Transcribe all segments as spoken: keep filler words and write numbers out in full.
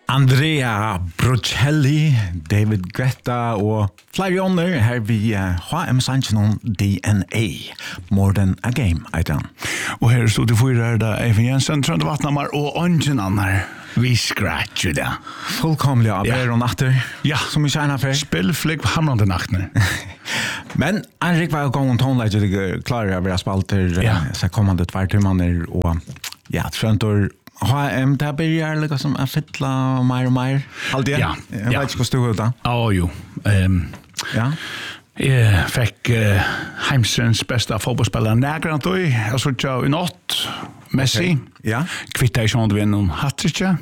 Andrea Bocelli, David Guetta og flere ånder her vi H M-sangen D N A, More Than A Game, eiter han. Og her stod det fyra her da, Eivind Jensen, Trønde Vatnamar og Ongen Annar. Vi scratcher det. Fullkomlig av Ja. er og natter, Ja. som vi kjenner for. Spillflick på hamrande naktene. Men Henrik var jo gang og tonelage, det klarer jeg å være spalter, Ja. så kommande tvertimaner, og ja, Trøntor H M, det börjar liksom som att fylla mer och mer. Alltid. Ja, Jag ja. vet inte hur stod det. Ja, jo. Um, Ja. jeg fikk uh, Heimsens bästa fotbollsspelare Nägrant og jeg så tja i natt, Messi. Ja. Kvitta i sånn vi noen hattrykje.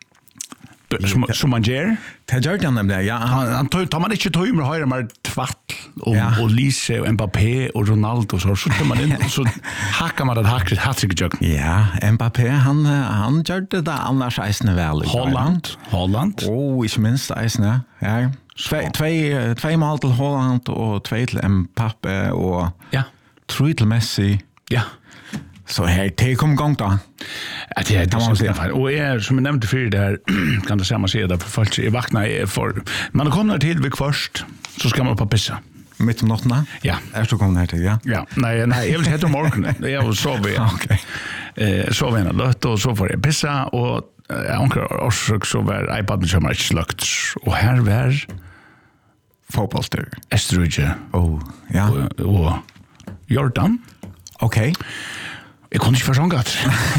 Som, som man gjør. Det gör han nämligen. Ja, han, Han, han tar, tar man ikke tøy med høyre mer tvatt og, Ja. og Lise og Mbappé og Ronaldo så, så tar man inn og så hakker man et hattrykje hattrykje. ja, Mbappé, han han gjorde det annars eisne väl. Holland. Holland. Oh, ikke minst eisne. Ja. Två två två mål till Holland och två till Mbappé och Ja. tre till Messi. Ja. Så här det kom igång då. At det er Kan man det säga. er Og jeg, som jeg nevnte før det her, kan det samme si det, for folk er vakna er for, man har kommet til ved først, så skal man opp og pissa. Mitt om natten. Ja. Er du kommet her til, ja? Ja, nei, nei, jeg vil hette om morgenen. Jeg sov i, Okej. eh, sov i en løtt, og så får jeg pissa, og jeg anker årsøk så var iPaden som er ikke sløkt, og her var Fotbollstur. Estrudje Oh, ja. og, og Jordan. Okej. Jeg kunne ikke forstå godt.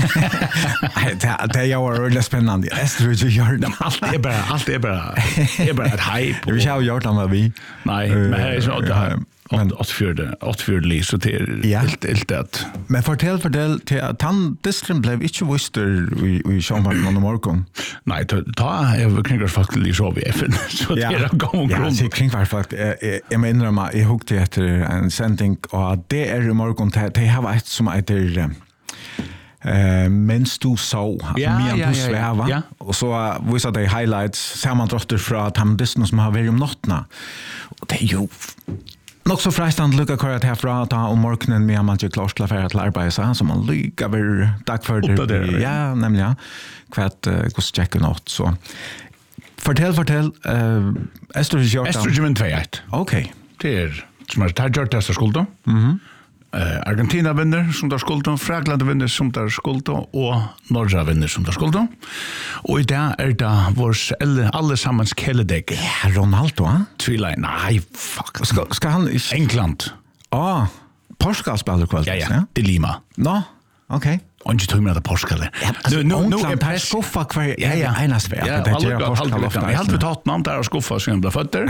Det det är ju väldigt spännande. Esther Jordan. Alt er bare, alt er bare, er bare et hype. Jag vill ha Jordan med vi. Nei, men her er sånn at det Eh, men- har åttfjörde liv, så det er Ja. helt, helt at... Men fortell, fortell, til at han distren blev ikke vister i, i sjånvarten om morgen. Nei, ta, ta er kringars faktisk liv så vi F N, så det er en gang og Ja, grunn. så kring var faktisk, jeg, jeg må innrømme, jeg hukte etter en sending, og det er i morgen, det de har et som heter Uh, mens du så, Ja, medan ja, du ja, ja. sväva. Ja. Och så uh, visar de highlights, sammandrotter fra tamdisten som har varit om nattna. Och det är ju nog så frestande lukka kvar herfra ta om morgonen med man inte klart till affärer till arbete så som man lycka över dag för Uppe där, ja, nämligen kvart uh, hos checka något så. Fortell, fortell, uh, Esther Jordan. Estrogen två ett. Okej. Det er, som er tar gjort dessa skulda. Mhm. Uh, Argentina vinner som tar skulda, Fragland vinner som tar skulda, og Norge vinner som tar skulda. Og i dag er det vårs alle, alle sammans kelledegg. Ja, Ronaldo, va? Tvilai, nei, fuck. Ska ska han ikke England. Ah, Portugal spelar kväll. Ja, ja, det Lima. Nå, okej. Og ikke tog med det Portugal. Ja, alltså, nu nu är det skuffa kvar. Ja, ja. Enas väl. Ja, det alle är got Portugal ofta. Jeg halte vi Tottenham der og skuffa som ble føtter.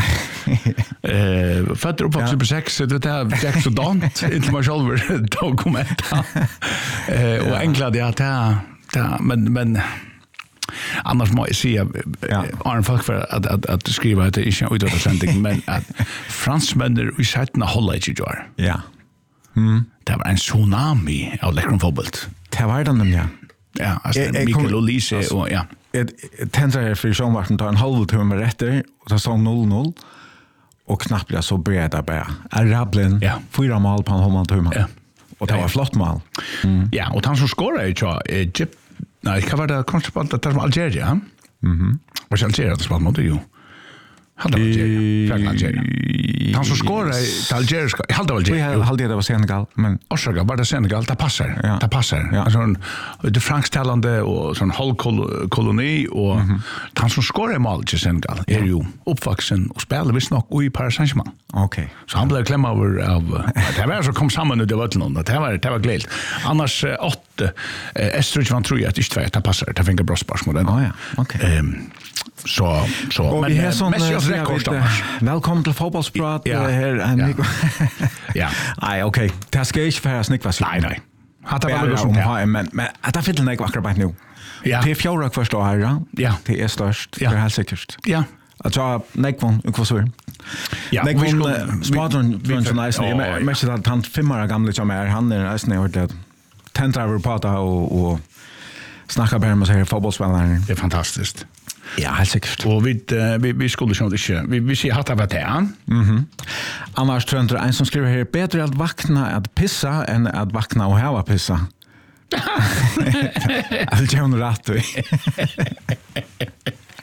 Eh, Føtter oppvokset på sex, det er sex og dant, inntil man selv tog om etter. Eh, Og England, ja, det er, det er, men, men annars må jeg si, Ja. Arne folk for at, at, at skriva at det ikke er utrettet sending, men at fransmenner i settene holder ikke gjør. Ja. Det var en tsunami av lekkeren fotboll. Det var den ja. Ja, altså Jeg- jeg Mikael kom- og Lise og ja. Jeg tänder her for sjånvarten tar en halv timme etter, og det står noll noll, og knappt blir så bred det bare. Er rablen, Ja. fyra mål på en halv timme. Ja. Og det var flott mål. Ja, og han som skårer i tja, Egypt, nei, hva var det, kanskje det er som Algeria, ja? Mhm. Var ikke Algeria det spalt mot det, jo? Halde av Algeria, Fragland Algeria. Han som skårer i til Algeria, halde av Vi Algeria, jo. halde det var Senegal, men Orsaka, var det Senegal, det passer, Ja. det passer. Ja. Altså, det er fransktalande og sånn halvkoloni, og han som skårer i mål til Senegal er jo oppvaksen og spiller visst nok i Paris Saint-Germain. okej. Så han blev klemma over av det var så kom samman ut av ötlen det var det var glädje. Annars eh, åtta eh, Estrich van tror jag att det det passar. Det fick en bra sparsmål den. Ja, ja, okej. Ehm så så Og vi har eh, sånn, Messi eh, og rekord så jeg vet, eh, velkommen til fotballsprat Ja. eh, her. en Ja. Nico. Ja. Nei, okej. Det skal ikke være snikvast. Nej nej. Hatta var Bara det om som ha, men men att det fyller mig akkurat bara nu. Ja. Det är fjärde första här, ja. Ja. Det är störst, Ja. det är helt säkert. Ja. Alltså, Nekvon, vad så är. Ja, vi Nekvon skulle- smadron vi- från sån nice. Ja, Jag ja. märker att han fem år gammal som är han är nästan hört det. Tentrar på att och och snacka bara med sig fotbollsspelare. Det är fantastiskt. Ja, helt säkert. Och vi eh, vi vi skulle ju inte vi vi ser hatta vad det är. Mhm. Annars tror jag en som skriver här bättre att vakna att pissa än att vakna och hava pissa. Alltså jag har rätt.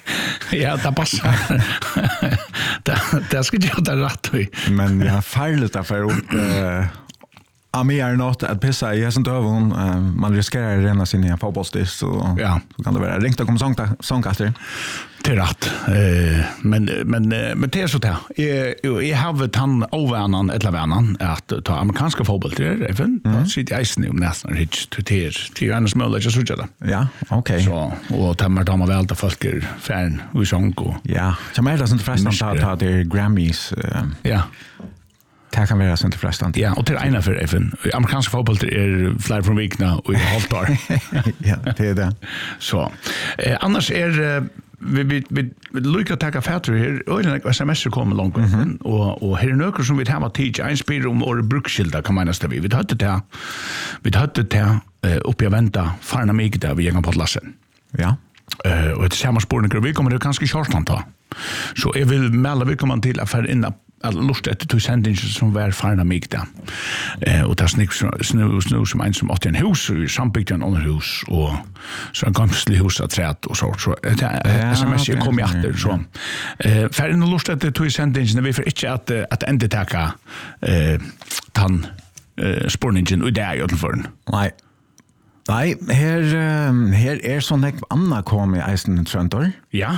Ja, det passar. det, det ska jag ta rätt i. Men jag har färligt därför upp eh Ami är något att pissa i sånt över man riskerar att rena sin fotbollsdisk så ja. Så kan det vara ringt och komma sång sångkaster. Till rätt. Eh men men men det är så där. Jag jag har vet han ovanan eller vanan att ta amerikanska fotboll till även. Då sitter jag snö om nästan rich till till till annars möjligt att söka det. Ja, okej. Så och tamma de väl där folk är fan och sångo. Ja, jag menar det är inte förresten att ta det Grammys. Ja. Det kan vara sånt förresten. Ja, och till ena för även amerikanska fotboll är fler från vikna och i halvt år. Ja, det är det. Så eh, annars är vi vi vi lycka ta fatter här och en sms kommer långt mm-hmm. och och här är några som vi har teach en spel om och brukskilda kan man nästan vi vi hade det vi hade det uppe i vänta farna mig där vi gick på lassen. Ja. Eh och det samma spårningar vi kommer det kanske short ta. Så jag vill melde vi kommer till affär innan all lust att du sending som var farna mig där. Eh och det snick snö snö som en som åt en hus och sambyggt en annan hus och så en gammal hus att träd och så så det sms kom jag efter så. Eh för en lust att du sending när vi för inte att att ända tacka eh tan eh spårningen och där i för. Nej. Nej, här här är sån här Anna kom i Eisen Tröntor. Ja.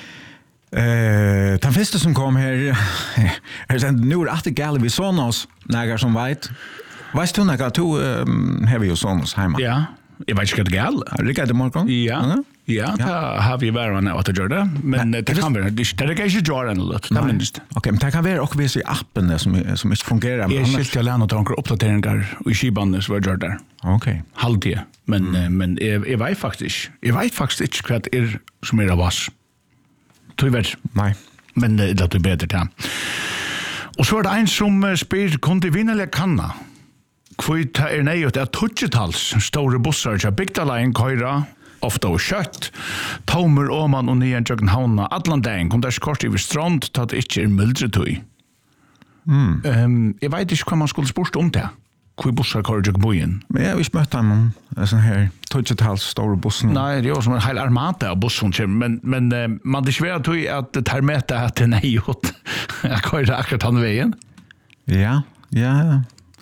Eh, den första som kom här är sen nu att det gäller vi Sonos några som vet. Vet du några två har vi ju Sonos hemma. Ja. Jag vet inte vad det gäller. Rickard de Morgon. Ja. Ja, det har vi varit när att göra det, men det kan vara det är kanske göra en lot. Det minst. Okej, men det kan vara också vissa appen som som inte fungerar men jag skulle lära några uppdateringar och i skiban så var det där. Okej. Halvtid. Men mm. men jag jag vet faktiskt. Jag vet faktiskt inte vad är som är det var. Tyvärr. Nej. Men det är bättre där. Och så är det en som spelar kunde vinna kanna. Kvita är nej att touchetals stora bussar jag byggda line köra ofta och kött. Tomer Åman och nyan jøgn hauna Atlanten kom där kort över strand ta det inte är muldretøy. Mm. Ehm jag vet inte hur man skulle spurst om det. Kvai bussar kör jag bojen. Men jag visst mötte han en sån här touchetals stora bussen. Nej, det är som en hel armata av bussen men men uh, man det svär att att det tar med att det nej åt. Jag kör akkurat han vägen. Ja, ja.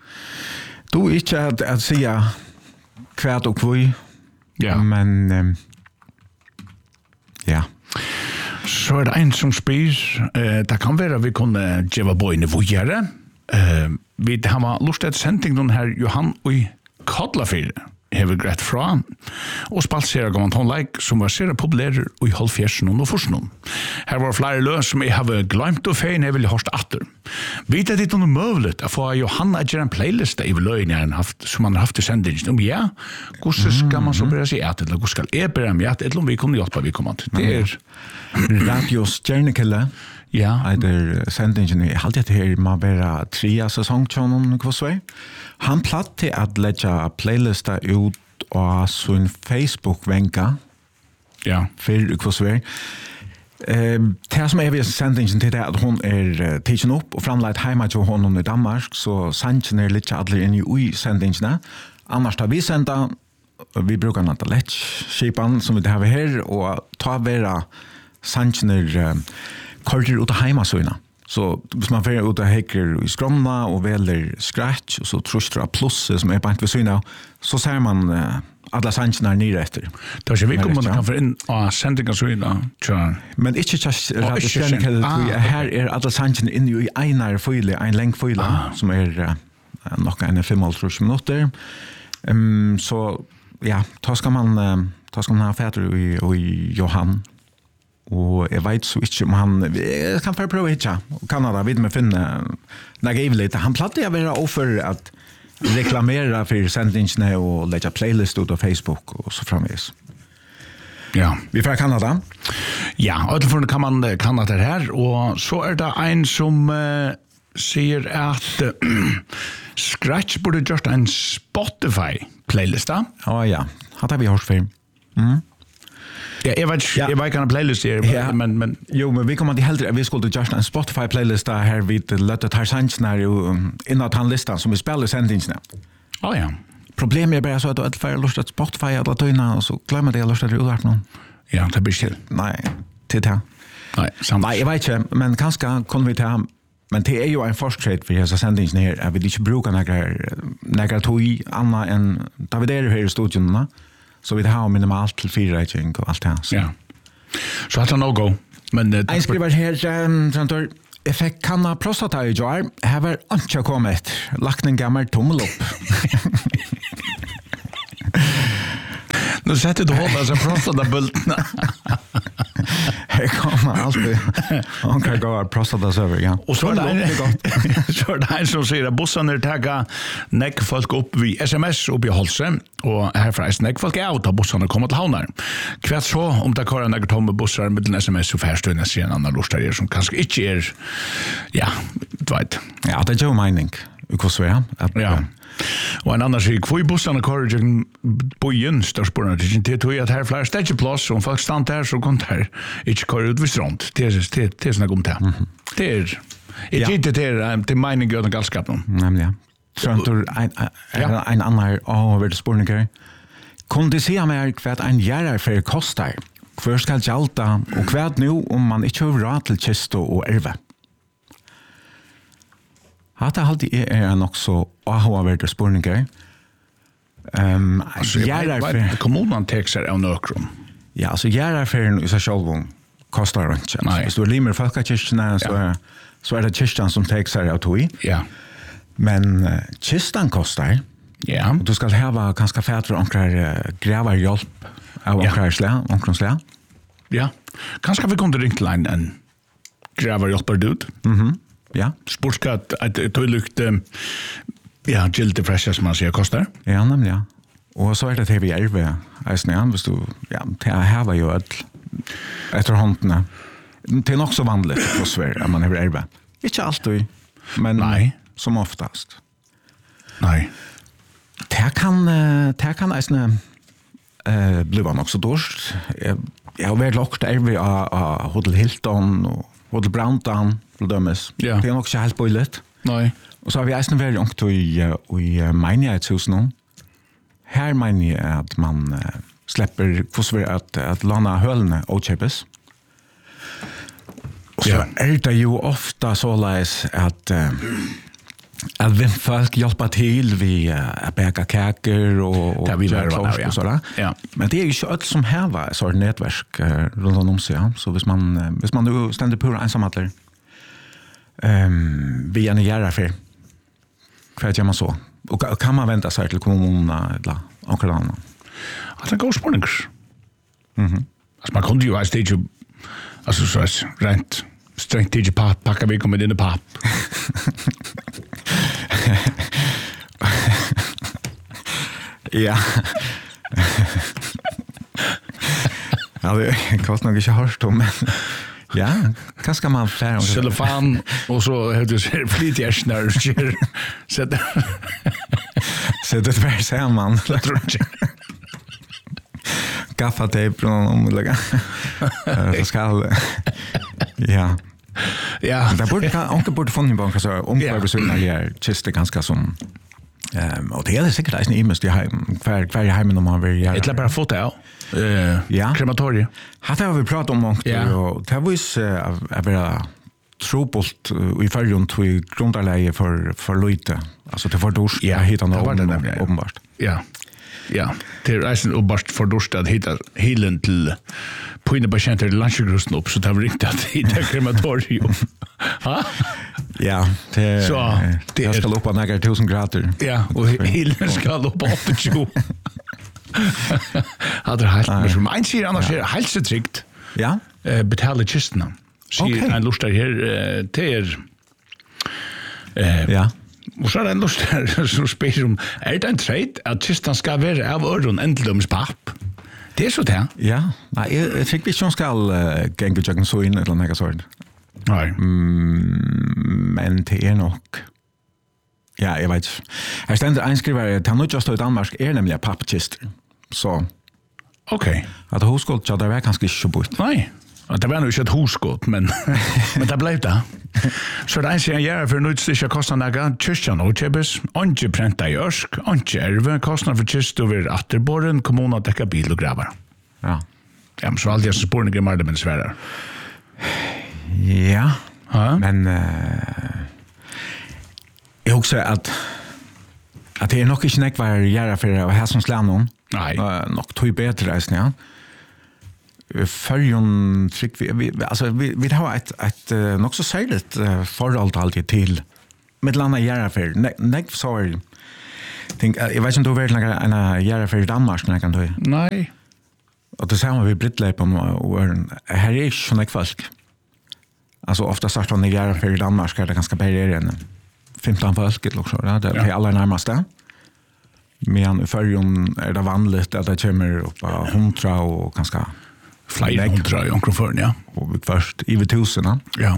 Du inte att att säga kvärt och kvui. Ja. Men um, ja. Så är det en som spyr. Eh, det kan vara vi kunde geva boyne vujare. Eh, vi har lust att sending den här Johan och Kodlafyr hever grett fra og spalsera gammalt håndleik som var sera populær i halvfjersen og forsen. Her var flere løs som jeg har glemt og fein jeg vil hørst atter. Vet at det er noe møvlet å få Johanna gjøre en playlist i løgn jeg har haft, som han har haft i sendingen. Om ja, hvordan skal man så bære seg et, eller hvordan skal jeg bære meg et, eller om vi kunne hjelpe vi kommer til. Det er Radio Stjernekille. Ja. Eider sendingen i halvtid her må være tre sesong tjonen kvassvei. Han platt til at letja playlista ut av sin Facebook-venka. Ja. For kvassvei. Eh, det som er ved sendingen til det at hun er tidsen opp og framleit heima til honom i Danmark, så sendingen er litt adler inn i sendingene. Annars tar vi senda, vi brukar nanta lett-skipan som vi har her, og ta vera sendingen er korter ut av heimasøyna. Så hvis man får ut av hekker i skromna og veler scratch, og så trustra plusset som er på ved søyna, så ser man uh, alla sangene er nere etter. Det er ikke vi kommer man kan få inn av sendinga søyna. Men ikke kjast radio stjernekelle, her er alla sangene inne i einar føyle, ein leng føyle, ah. som er uh, nok en fem og halvtreds minutter. Um, så ja, da skal man, uh, da skal man ha fæter i, i Johan. Og jeg vet så ikke om han jeg kan bare prøve ikke Kanada, vidt med finne negativt. Han platte jeg være offer at reklamera for sendingene og legge playlist ut av Facebook og så framvis. Ja. Vi fra Kanada. Ja, og utenfor kan man Kanada her, og så er det en som uh, sier at uh, Scratch burde gjort en Spotify-playlist da. Å oh, ja, hadde vi hørt før. Mhm. Ja, jeg vet ikke, jeg vet ikke en playlist her, ja. men, men... Jo, men vi kommer til heldre, vi skulle gjøre en Spotify-playlist her vid løttet her sangene innad han listan som vi spiller sendingsene. Å oh, ja. Problemet er bare så at du er lyst til Spotify eller tøyne, og så glemmer det jeg lyst til å gjøre noen. Ja, det blir ikke. Nei, til det. Nej, samt. Nej, jag vet inte, men kanske kunde vi ta, men det är ju en fortsätt för dessa sändningen här, att vi inte brukar några, några tog i annat än, där vi är här i studion, så vi har minimalt till fyra rating och allt det här. Så. Ja. Så att det nog gå. Men uh, jag skriver här, um, Trantor, jag fick kanna prostata i jar, här var inte kommit, lagt en gammal tommel upp. Nu sätter du hålla så prostata bultna. Här kommer alltid, hon kan gå och prostata över, ja. Och så är det, så är det här som säger att bussarna taggar näck folk upp vid sms upp i Holse, och här förresten näck folk är ut av bussarna kommer till havnar. Kvart så, om det kör några tomma bussar med en sms och färstöjna sig en annan lustare som kanske inte är, ja, du vet. Ja, det är ju mening. Ukosvea. Ja. Och en annan säger, kvoi bussarna kör i bojen, störspårarna, det tror jag att här flera städjeplats, om folk stannar där så går det här inte kör ut vid strand. Det är, det är sådana gomta. Mm-hmm. Det är, inte inte det är, det är meningen gör den galskapen. Nämligen, ja. Tror en, en, en annan, åh, vad är det spårningar? Kunde du se mig vad en järarfärg kostar? Hva skal gjalta, og hva nu om man ikke har råd til kisto og erve? Hatta haldi er nok så avhåverda spurningar. Um, Gjerarfer... Kommunen tek seg av nøkron. Ja, altså gjerarferen i seg selv kostar ikke. Altså, hvis du er limer folkekirkene, så, ja. så er det kyrkjen som tek seg av tog. Ja. Men uh, kyrkjen kostar. Ja. Og du skal hava ganske fætre omkrar uh, gravarhjelp av omkrar slea, omkrar slea. Ja. Kanskje vi kunne ringt til en, en gravarhjelper dude. Mhm. Ja. Sportskatt att det lukt ja, gilde fresha som man säger kostar. Ja, nämligen. Ja. Och så är det T V R V. Alltså ja, visst du ja, det här var ju öll efter hånden. Det är nog så vanligt för Sverige att man har R V. Inte alltid, men nej, som oftast. Nej. Det kan det kan alltså eh bli var också dåst. Jag har väl lockt R V av Hotel Hilton och Hotel Browntown. Dömes. Ja. Det är nog inte helt bojligt. Nej. Och så har vi även väldigt långt i, i menighetshus nu. Här menar jag att man uh, släpper för att, att låna hölne och köpes. Och så ja. är det ju ofta så läs att uh, att vem folk hjälper till vi uh, att bäka kakor och, och, och, ja. och sådär. Ja. Men det är ju inte allt som här var så ett nätverk uh, runt om sig. Ja. Så hvis man, uh, hvis man nu ständer på ensamheter Um, vi är en järraffär. Vad gör man så? Och kan man vänta sig till kommunerna eller några andra? Alltså, det går spårningar. Mhm. Alltså, man kunde ju ha stage, alltså så att rent strängt tid papp, packa vi kommer in i papp. Ja. Ja, det kostar nog inte hårt om, men ja, kanske man färre om Cellofan och så har du ser flytgärsnar och kör. Så det så det är så man. Jag tror inte. Gaffatejp om lägga. Så ska ja. Ja. Det borde onkel borde få en bank så omkörbersökna är just det ganska som ehm och det är säkert att ni måste ha kvar kvar hemma när man vill göra. Ett bara foto ja. Eh ja. Krematorium. Hade vi pratat om mångt och det var ju att vara trobult i förrjun till grundarläge för för lite. Alltså det var dårs jag hittar något uppenbart. Ja. Ja. Det är resten uppenbart för dårs att hitta helen till på inne patienter lunchgrusten upp så det var riktigt att hitta krematorium. Ha? Ja, det så det jag ska loppa några tusen grader. Ja, och helen ska loppa upp till tjugo. Hade helt men som man ser annars är helt så tryggt. Ja. Eh betala kistna. Så en lustar här till eh ja. Och så är det en lustar som spelar om är det en trade att kistan ska vara av öron ändlöms papp. Det är så där. Ja, nej jag tycker vi som ska gänga jag så in eller något sånt. Nej. Mm, men det är nog ja, jag vet. Här ständer en skrivare, det har nog just i Danmark är nämligen pappkister. Så okej. Okay. Att huskott så där var kanske inte så bort. Nej. Det var nog inte ett huskott, men men det blev det. Så det är en jära för nu stiska kostnader några kyrkan och chebes, inte pränta i örsk, inte ärve kostnader för kist över atterborren, kommunen täcka bil och gravar. Ja. Ja, men så alltid så spårningar mer men svärare. Ja, Ja. men uh, jeg også at at det er nok ikke nek var gjerne for å ha som slær noen. Nei. Uh, nok tog bedre reisen, ja. Førjon trykk vi, vi, altså, vi, vi har et, et uh, nok så særligt uh, forhold alltid til med landa gjerne for. Nek, nek så er Think, uh, jeg vet ikke om du har vært en gjerne for i Danmark, men jeg kan du. Nei. Og det ser man ved Brittleipen og her er ikke sånn ikke folk. Altså ofta startar man i gjerne for i Danmark, er det ganske bedre enn femton folk, eller så, ja? Det er ja. Aller nærmeste. Men i førjon er det vanligt at det kommer opp av hundra og ganske flere hundra i omkring ja. Og først i tusen. Ja.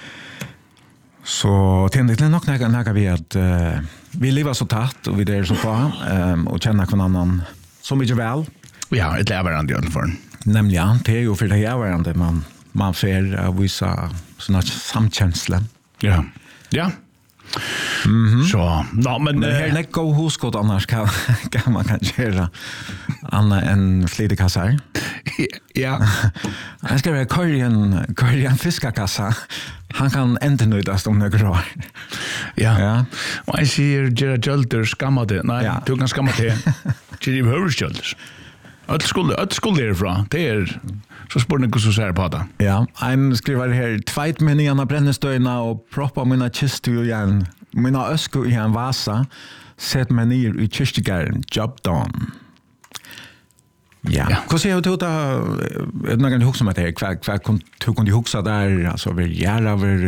Så det er nok nægget vi at uh, vi lever så tatt, og vi er så på, um, og kjenner hver annan så mye vel. Ja, et leverande i utenfor. Nemlig, ja. Det er jo for det leverande man, man får uh, vise sånn samkjensle. Ja. Ja. Mm-hmm. Så, no, men... Men her er ikke god huskott annars kan, kan man kan gjøre annet enn slidekassar. Ja. Han skal være køyren, køyren fiskakassa. Han kan enda nøydast om noen år. Ja. Ja. Og jeg sier, Gjera Gjølder, skamma det. Nei, Ja. du kan skamma det. Gjera Høres Gjølder. Öll skulle, öll skulle er fra. Det er så spør ikke så ser på det. Ja, en skriver her, tveit min igjen av brennestøyna og proppa mina kistu igjen, mina øsku i en vasa, sett meg nir i kyrkjegæren, job done. Ja, Ja. hva sier du da, er det noen du huksa med det her, hva, hva du kunne huksa der, altså vi gjerne over,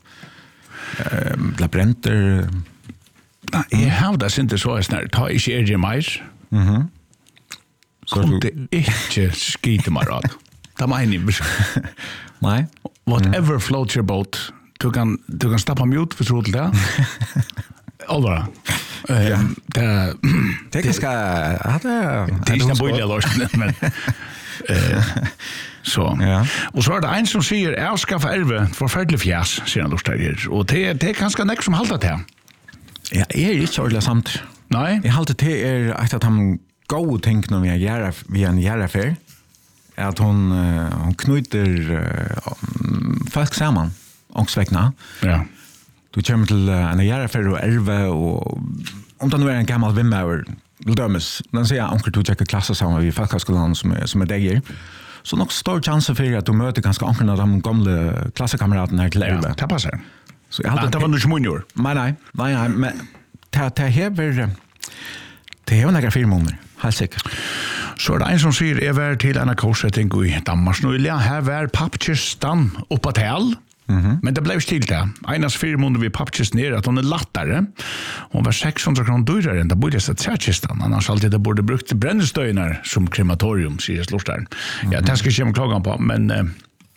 la brenter? Nei, jeg har det ikke så snart, ta ikke er det mer. Mhm. Så Kom du- det ikke skite meg rad. Det er meg Nei? Whatever floats your boat. Du kan, du kan stappa mute hvis du tror til det. Allra. Ja. Det er Det er ganske, ja, det er... det er ikke en bøylig løsning, men... eh, så. Ja. Og så er det en som sier, jeg skal få erve forferdelig fjes, sier han Lorsteier. Og det, det er ganske nek som halter til. Ja, jeg er ikke ordentlig samt. Nei? Jeg halte til er et av de gode tingene vi har gjør, vi har gjør for, er at hun, uh, hun knyter uh, folk sammen, ångsvekkene. Ja. Du kommer til uh, en gjør for å erve, og om det nå er en gammel vimmauer, vil dømes, den sier onker du tjekker klasse sammen i folkeskolen som er, som er deg, så nok stor chance for at du møter ganske onker av de gamle klassekameratene her til erve. Ja, det passer. Så jeg Nei, halte det var noe som hun gjorde. Nei, nei, nei, nei, men det det hever det hever några fire måneder, helt sikkert. Så er det en som sier, jeg var til en korsetting i Danmark nøylig, her var pappkistan oppa til, mm-hmm. men det ble jo stilt det. Enas fire måneder vi pappkist ned, at hun er lattere, hun var seks hundre kroner dyrere enn det burde seg trækistan, annars alltid det burde brukt brennestøyner som krematorium, sier Slorstein. Mm-hmm. Ja, det skal jeg ikke klage på, men uh,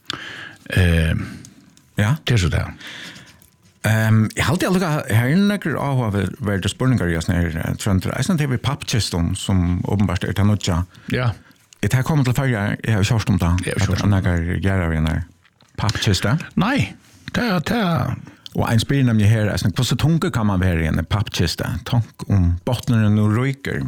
uh, ja. det er så det. Um, jeg halte aldri her er nekker av å være spørninger i oss nere trønder. Jeg synes det er pappkisten som åpenbart er til nødja. Ja. Jeg tar kommet til førje, jeg har kjørst om det. Jeg har kjørst om det. At nekker gjør av en pappkiste. Nei, det er det. Og en spyr nemlig her, jeg synes, hvordan tunge kan man være i en pappkiste? Tank om bottneren og ryker.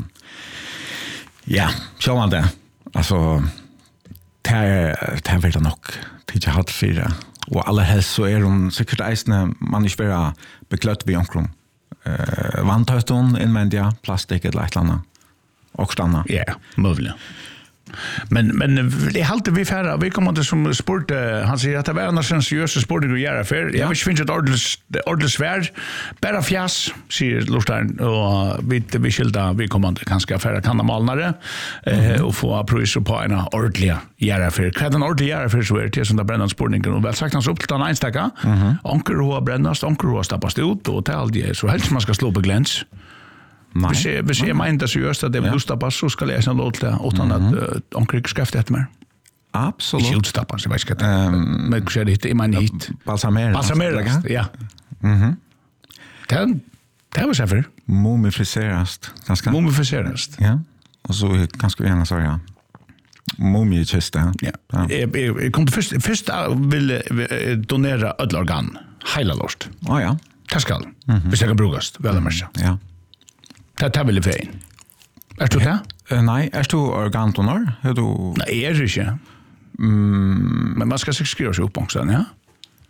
Ja, så man det. Altså, det er, det er veldig nok. Det er ikke hatt fire. Og aller helst så er hun sikkert eisende, man ikke bare bekløtt ved omkring. Uh, Vanntøtten, innvendige, plastikk eller et eller annet. Og stanna. Ja, mulig. Men men det halte vi färra vi kommer till som sport han säger att det var en seriös sport du gör för jag vill finna ett ordentligt ordentligt svär bara fjäs säger Lorstein och vi vi skilda vi kommer att kanske färra kan malnare eh och få pröjsa på en ordentlig göra för vad en ordentlig göra för så är det som där brännan sportningen och väl sagt han så upp till en enstaka anker och brännast anker och stappas ut och till allt så helst man ska slå på gläns. Nej. Hvis jeg, hvis jeg mener seriøst at det vil utstappes, så skal jeg sånn lov til det, uten at uh, omkring skriftet etter meg. Absolutt. Ikke utstappes, jeg vet ikke hva det er. Men hva er det hit? Jeg mener hit. Balsameres. Balsameres, ja. Det er det var seg for. Mumifiseres, ganske. Mumifiseres. Ja, og så ganske vi gjerne så, ja. Mumikiste. Ja. Jeg, jeg, jeg kom til først, først vil donere ødel organ, heila lort. Å ja. Det skal, hvis jeg kan brukast, vel og merke. Ja. Det er veldig fein. Er du det? Uh, nei, er du organdonor? Er du... Nei, jeg er ikke. Mm. Men man skal sikkert skrive seg opp også, ja?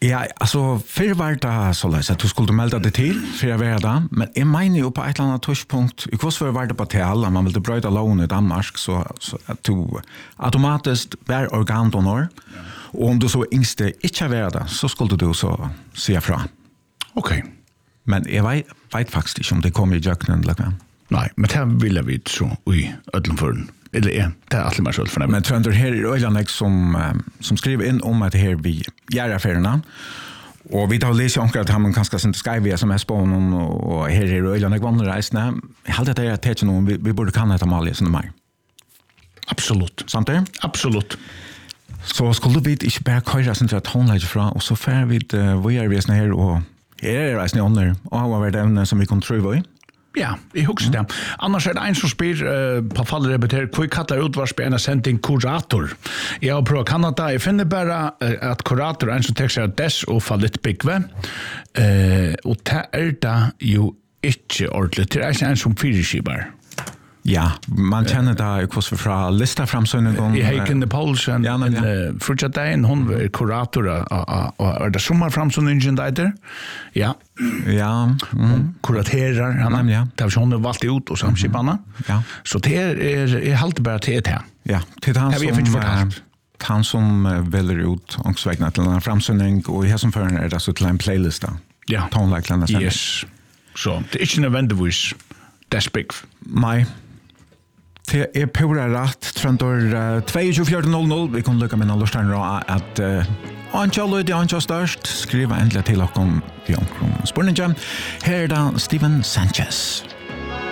Ja, alltså för var det så läs att du skulle melda det till för jag var där, men jag menar ju på ett eller annat touchpunkt. I kurs för var det på till alla, man vill bryta lån i Danmark så så att du automatiskt var organdonor. Ja. Och om du så inte inte var där så skulle du så se fra. Okej. Okay. Men jag vet, vet faktiskt inte om det kommer i jöknen eller Nej, men det vill vi så i ödlenförden. Eller är det är alltid mer så för men tror du här är Öland som som skriver in om att det här vi gör affärerna. Och vi har läst om att han kanske inte skriver som är på honom och här är Öland vandrar reisna. Jag hade det att det är någon vi, vi borde kan det mal som mig. Absolut. Sant det? Absolut. Så skulle vi inte bara köra sen till att hon lägger fra och så fär vi uh, vi är vi här och här är reisna under och vad är det som vi kan tro i? Ja, jeg husker det. Annars er det en som spyr uh, på fallrebet her, hva kallar utvarspe en sending kurator? Jeg har prøvd Kanada, jeg finner bare uh, at kurator er en som tekster at dess og fallit byggve, uh, og det er det jo ikke ordentlig, det er ikke en som fyrirskibar. Ja, man känner det också fra lista framsynningen. I Heiken Paulsen, ja, ja. uh, Frutjadein, hon var kurator og er det sommarframsynningen der? Ja. Ja. Mm. Kuraterar han. Ja. Det har hon valt ut och samskiparna. Ja. Så det är är är halt bara till det här. Ja, till han som han som väljer ut och svägna till en framsynning och här som för är det så till en playlist. Ja. Tonlikelarna sen. Yes. Så det är inte nödvändigtvis that's big. My Det är pura rätt, Tröntor tjugofyra noll noll. Vi kan lycka med en lustan att Anchalo det Anchalo störst skriva äntligen till och om vi omkring spurningen. Här är det Steven Sanchez.